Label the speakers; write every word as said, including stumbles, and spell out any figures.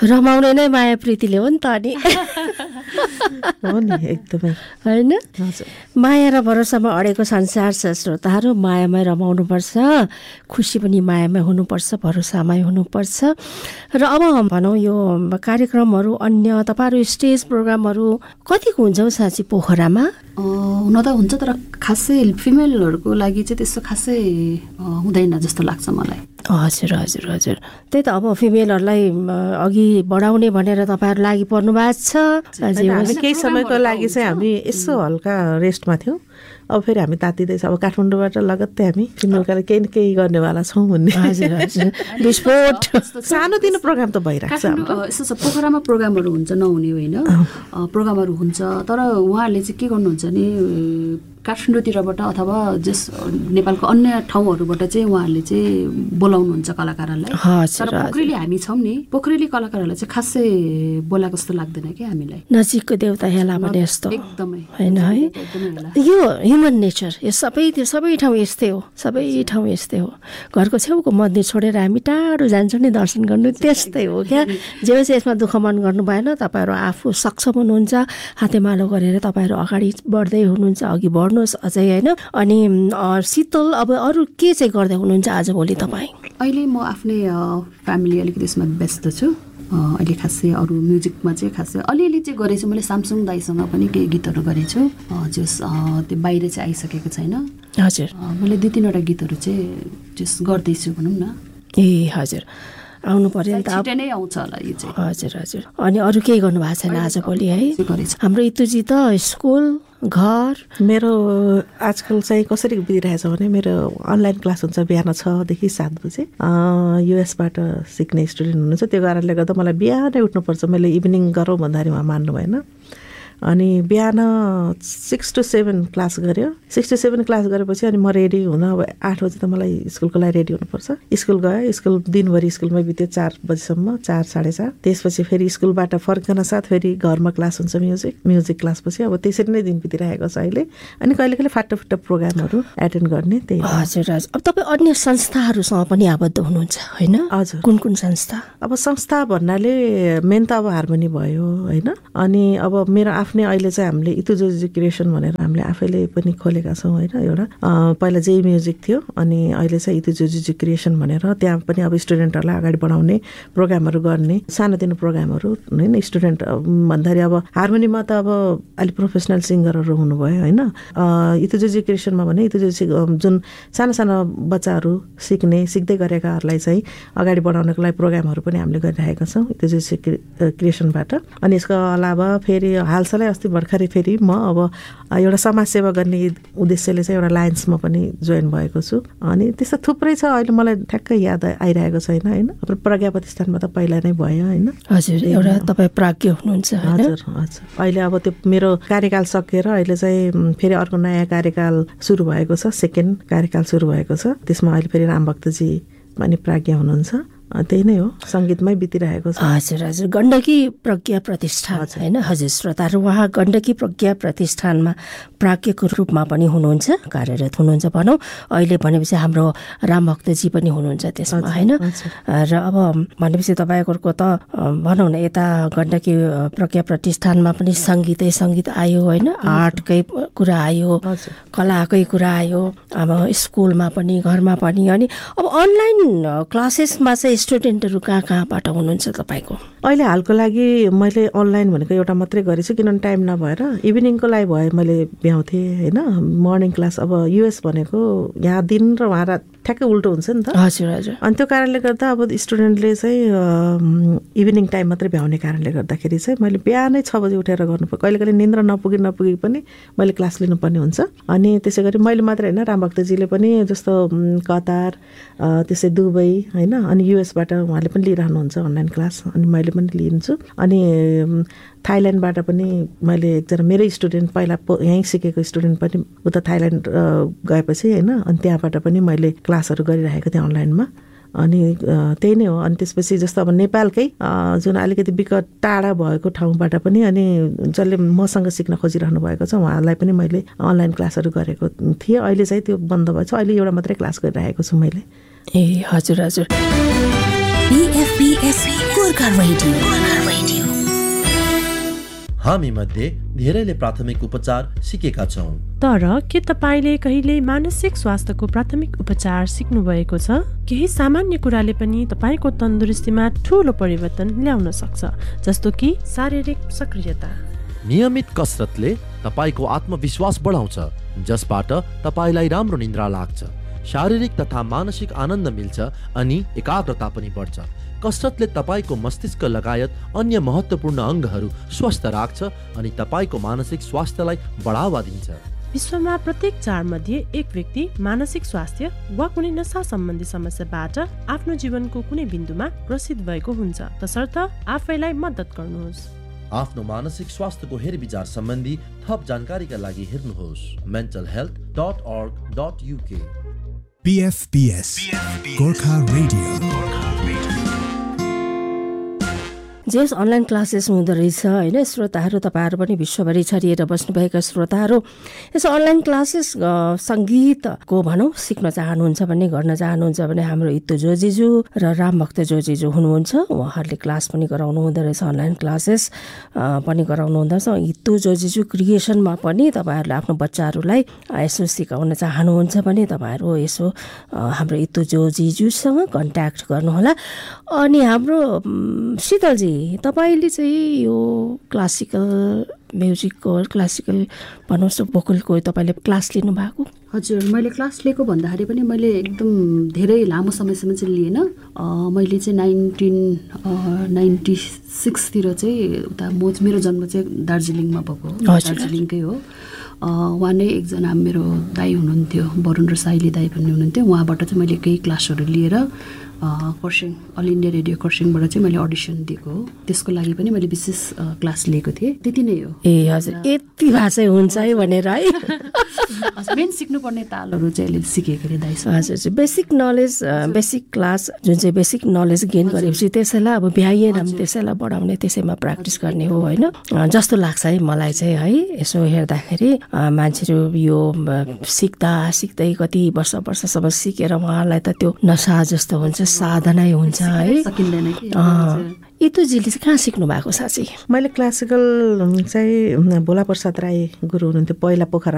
Speaker 1: रमाउने नै माया प्रीतिले हो नि त अनि
Speaker 2: हो नि एकदमै
Speaker 1: हैन माया र भरोसामा अडेको संसार छ श्रोताहरू मायामै रमाउनुपर्छ खुसी पनि मायामै हुनुपर्छ भरोसामै हुनुपर्छ र अब भनौँ यो कार्यक्रमहरू अन्य तपाईँहरू स्टेज प्रोग्रामहरू कतिको हुन्छ हौ साँच्ची पोखरामा
Speaker 3: हुन त हुन्छ तर खासै फिमेलहरूको लागि चाहिँ त्यस्तो खासै हुँदैन जस्तो लाग्छ मलाई
Speaker 1: हजुर हजुर हजुर त्यही त अब फिमेलहरूलाई अघि बढाउने भनेर तपाईँहरू लागि पर्नु भएको छ
Speaker 2: केही समयको लागि चाहिँ हामी यसो हल्का रेस्टमा थियौँ अब फेरि हामी तातिँदैछ अब काठमाडौँबाट लगत्तै हामी फिमेलका केही न केही गर्नेवाला छौँ भन्ने
Speaker 1: विस्फोट
Speaker 2: सानोतिनो प्रोग्राम त भइरहेको छ
Speaker 3: यस्तो छ पोखरामा प्रोग्रामहरू हुन्छ नहुने होइन प्रोग्रामहरू हुन्छ तर उहाँहरूले चाहिँ के गर्नुहुन्छ भने काठमाडौँतिरबाट अथवा जस नेपालको अन्य ठाउँहरूबाट चाहिँ उहाँहरूले चाहिँ बोलाउनुहुन्छ कलाकारहरूलाई तर पोखरेली हामी छौँ नि पोखरेली कलाकारहरूलाई चाहिँ खासै बोलाएको जस्तो लाग्दैन कि हामीलाई
Speaker 1: नजिकको देउता हेला भने जस्तो
Speaker 3: एकदमै
Speaker 1: होइन है यो ह्युमन नेचर यो सबै त्यो सबै ठाउँ यस्तै हो सबै ठाउँ यस्तै हो घरको छेउको मन्दिर छोडेर हामी टाढो जान्छौँ नि दर्शन गर्नु त्यस्तै हो क्या जे होस् यसमा दुःख मन गर्नु भएन तपाईँहरू आफू सक्षम हुनुहुन्छ हातेमालो गरेर तपाईँहरू अगाडि बढ्दै हुनुहुन्छ अघि बढ्नुहोस् अझै होइन अनि शीतल अब अरू के चाहिँ गर्दै हुनुहुन्छ आजभोलि तपाईँ
Speaker 3: अहिले म आफ्नै फ्यामिली अलिकति यसमा व्यस्त छु अहिले खासै अरू म्युजिकमा चाहिँ खासै अलिअलि चाहिँ गरेछु मैले सामसुङ दाईसँग पनि केही गीतहरू गरेछु जस त्यो बाहिर चाहिँ आइसकेको छैन
Speaker 1: हजुर
Speaker 3: मैले दुई तिनवटा गीतहरू चाहिँ जस गर्दैछु भनौँ न
Speaker 1: ए हजुर आउनु पर्यो नि त
Speaker 3: छिटै नै आउँछ होला यो चाहिँ
Speaker 1: हजुर हजुर अनि अरू केही गर्नु भएको छैन आजभोलि है हाम्रो इतुजी त स्कुल घर
Speaker 2: मेरो आजकल चाहिँ कसरी बितिरहेछ भने मेरो अनलाइन क्लास हुन्छ बिहान छदेखि सात बजे युएसबाट सिक्ने स्टुडेन्ट हुनुहुन्छ त्यो कारणले गर्दा मलाई बिहानै उठ्नुपर्छ मैले इभिनिङ गरौँ भन्दाखेरि उहाँ मान्नु भएन अनि बिहान सिक्स टु सेभेन क्लास गऱ्यो सिक्स टु सेभेन क्लास गरेपछि अनि म रेडी हुन अब आठ बजी त मलाई स्कुलको लागि रेडी हुनुपर्छ स्कुल गएँ स्कुल दिनभरि स्कुलमै बित्यो चार बजीसम्म चार साढे चार त्यसपछि फेरि स्कुलबाट फर्कन साथ फेरि घरमा क्लास हुन्छ म्युजिक म्युजिक क्लासपछि अब त्यसरी नै दिन बितिरहेको छ अहिले अनि कहिले कहिले फाटो फाटो प्रोग्रामहरू एटेन्ड गर्ने त्यही
Speaker 1: हजुर हजुर अब तपाईँ अन्य संस्थाहरूसँग पनि आबद्ध हुनुहुन्छ होइन
Speaker 2: हजुर
Speaker 1: कुन कुन संस्था
Speaker 2: अब संस्था भन्नाले मेन त अब हार्मोनी भयो होइन अनि अब मेरो आफ्नै अहिले चाहिँ हामीले इतुजोजी क्रिएसन भनेर हामीले आफैले पनि खोलेका छौँ होइन एउटा पहिला जे म्युजिक थियो अनि अहिले चाहिँ इतुजोजी क्रिएसन भनेर त्यहाँ पनि अब स्टुडेन्टहरूलाई अगाडि बढाउने प्रोग्रामहरू गर्ने सानोतिनो प्रोग्रामहरू होइन स्टुडेन्ट भन्दाखेरि अब हार्मोनीमा त अब अहिले प्रोफेसनल सिङ्गरहरू हुनुभयो होइन इतुजोजी क्रिएसनमा भने इतुजोजी जुन सानो सानो बच्चाहरू सिक्ने सिक्दै गरेकाहरूलाई चाहिँ अगाडि बढाउनको लागि प्रोग्रामहरू पनि हामीले गरिरहेका छौँ इतुजोजी क्रिएसनबाट अनि यसको अलावा फेरि हालसालै अस्ति भर्खरै फेरि म अब एउटा समाजसेवा गर्ने उद्देश्यले चाहिँ एउटा लायन्समा पनि जोइन भएको छु अनि त्यस्तो थुप्रै छ अहिले मलाई ठ्याक्कै याद आइरहेको छैन होइन प्रज्ञा प्रतिष्ठानमा त पहिला नै भयो होइन
Speaker 1: हजुर एउटा तपाईँ प्राज्ञ हुनुहुन्छ
Speaker 2: हजुर हजुर अहिले अब त्यो मेरो कार्यकाल सकिएर अहिले चाहिँ फेरि अर्को नयाँ कार्यकाल सुरु भएको छ सेकेन्ड कार्यकाल सुरु भएको छ त्यसमा अहिले फेरि रामभक्तजी पनि प्राज्ञ हुनुहुन्छ त्यही नै हो सङ्गीतमै बितिरहेको छ
Speaker 1: हजुर हजुर गण्डकी प्रज्ञा प्रतिष्ठान होइन हजुर श्रोताहरू उहाँ गण्डकी प्रज्ञा प्रतिष्ठानमा प्राज्ञको रूपमा पनि हुनुहुन्छ कार्यरत हुनुहुन्छ भनौँ अहिले भनेपछि हाम्रो रामभक्तजी पनि हुनुहुन्छ त्यसमा होइन र अब भनेपछि तपाईँहरूको त भनौँ न यता गण्डकी प्रज्ञा प्रतिष्ठानमा पनि सङ्गीतै सङ्गीत आयो होइन आर्टकै कुरा आयो कलाकै कुरा आयो अब स्कुलमा पनि घरमा पनि अनि अब अनलाइन क्लासेसमा चाहिँ स्टुडेन्टहरू कहाँ कहाँबाट हुनुहुन्छ तपाईँको
Speaker 2: अहिले हालको लागि मैले अनलाइन भनेको एउटा मात्रै गरेछु किनभने टाइम नभएर इभिनिङको लागि भए मैले भ्याउँथेँ होइन मर्निङ क्लास अब युएस भनेको यहाँ दिन र वहाँ रात ठ्याक्कै उल्टो हुन्छ नि त
Speaker 1: हजुर हजुर
Speaker 2: अनि त्यो कारणले गर्दा अब स्टुडेन्टले चाहिँ इभिनिङ टाइम मात्रै भ्याउने कारणले गर्दाखेरि चाहिँ मैले बिहानै छ बजी उठेर गर्नुपर्छ कहिले कहिले निन्द्रा नपुगी नपुगी पनि मैले क्लास लिनुपर्ने हुन्छ अनि त्यसै गरी मैले मात्रै होइन रामभक्तजीले पनि जस्तो कतार त्यसै दुबई होइन अनि युएसबाट उहाँले पनि लिइरहनुहुन्छ अनलाइन क्लास अनि मैले पनि लिन्छु अनि थाइल्यान्डबाट पनि मैले एकजना मेरै स्टुडेन्ट पहिला यहीँ सिकेको स्टुडेन्ट पनि उता थाइल्यान्ड गएपछि होइन अनि त्यहाँबाट पनि मैले क्लासहरू गरिरहेको थिएँ अनलाइनमा अनि त्यही नै हो अनि त्यसपछि जस्तो अब नेपालकै जुन अलिकति विकट टाढा भएको ठाउँबाट पनि अनि जसले मसँग सिक्न खोजिरहनु भएको छ उहाँलाई पनि मैले अनलाइन क्लासहरू गरेको थिएँ अहिले चाहिँ त्यो बन्द भएछ अहिले एउटा मात्रै क्लास गरिरहेको छु मैले
Speaker 1: ए हजुर हजुर
Speaker 4: बीएफबीएस गोर्खा रेडियो।
Speaker 5: हामी मध्ये धेरैले प्राथमिक उपचार सिकेका छौँ,
Speaker 6: तर के तपाईले कहिले मानसिक स्वास्थ्यको प्राथमिक उपचार सिक्नु भएको छ? केही सामान्य कुराले पनि तपाईको तन्दुरुस्तीमा ठूलो परिवर्तन ल्याउन सक्छ, जस्तो कि शारीरिक सक्रियता।
Speaker 5: नियमित कसरतले तपाईको आत्मविश्वास बढाउँछ, जसबाट तपाईलाई राम्रो निद्रा लाग्छ, शारीरिक तथा मानसिक आनन्द मिल्छ अनि एकाग्रता पनि बढ्छ। कसरतले तपाईको मस्तिष्क लगायत अन्य महत्त्वपूर्ण अङ्गहरू स्वस्थ राख्छ अनि तपाईको मानसिक स्वास्थ्यलाई बढावा दिन्छ।
Speaker 6: विश्वमा प्रत्येक चार मध्ये एक व्यक्ति मानसिक स्वास्थ्य वा कुनै नशा सम्बन्धी समस्याबाट आफ्नो जीवनको कुनै बिन्दुमा ग्रसित भएको हुन्छ, तसर्थ आफैलाई मद्दत गर्नुहोस्।
Speaker 5: आफ्नो मानसिक स्वास्थ्यको हेरविचार सम्बन्धी थप जानकारीका लागि हेर्नुहोस् मेन्टल हेल्थ डट अर्ग डट युके।
Speaker 7: बीएफबीएस गोर्खा रेडियो।
Speaker 1: जेस अनलाइन क्लासेस हुँदो रहेछ होइन श्रोताहरू, तपाईँहरू पनि विश्वभरि छरिएर बस्नुभएका श्रोताहरू, यसो अनलाइन क्लासेस सङ्गीतको भनौँ सिक्न चाहनुहुन्छ भने, गर्न चाहनुहुन्छ भने हाम्रो इत्तु जोजिजू र रामभक्त जोजिजू हुनुहुन्छ, उहाँहरूले क्लास पनि गराउनु हुँदो रहेछ, अनलाइन क्लासेस पनि गराउनु हुँदछ। इत्तु जोजिजू क्रिएसनमा पनि तपाईँहरूले आफ्नो बच्चाहरूलाई यसो सिकाउन चाहनुहुन्छ भने तपाईँहरू यसो हाम्रो इत्तु जोजिजूसँग कन्ट्याक्ट गर्नुहोला। अनि हाम्रो शीतलजी, तपाईँले चाहिँ यो क्लासिकल म्युजिकको क्लासिकल भन्नुहोस् भोकलको तपाईँले क्लास लिनुभएको?
Speaker 3: हजुर, मैले क्लास लिएको भन्दाखेरि पनि मैले एकदम धेरै लामो समयसम्म चाहिँ लिएन। मैले चाहिँ नाइन्टिन नाइन्टी सिक्सतिर चाहिँ उता म मेरो जन्म चाहिँ दार्जिलिङमा भएको, दार्जिलिङकै हो। उहाँ नै एकजना मेरो दाई हुनुहुन्थ्यो, वरुण र साइली दाई भन्ने हुनुहुन्थ्यो, उहाँबाट चाहिँ मैले केही क्लासहरू लिएर खरसाङ अल इन्डिया रेडियो खरसाङबाट चाहिँ मैले अडिसन दिएको हो। त्यसको लागि पनि मैले विशेष क्लास लिएको थिएँ, त्यति नै हो।
Speaker 1: ए हजुर, यति भाषा हुन्छ है भनेर है।
Speaker 3: मेन सिक्नुपर्ने तालहरू चाहिँ अहिले सिकेको अरे दाइ।
Speaker 1: हजुर, बेसिक नलेज, बेसिक क्लास जुन चाहिँ बेसिक नलेज गेन गरेपछि त्यसैलाई अब भ्याइएन भने त्यसैलाई बढाउने, त्यसैमा प्र्याक्टिस गर्ने हो होइन, जस्तो लाग्छ है मलाई चाहिँ है। यसो हेर्दाखेरि मान्छेहरू यो सिक्दा सिक्दै कति वर्ष वर्षसम्म सिकेर उहाँलाई त त्यो नसा जस्तो हुन्छ, साधनै हुन्छ है। इतुजीले चाहिँ कहाँ सिक्नु भएको साँच्चै?
Speaker 2: मैले क्लासिकल चाहिँ भोला प्रसाद राई गुरु हुनुहुन्थ्यो, पहिला पोखरा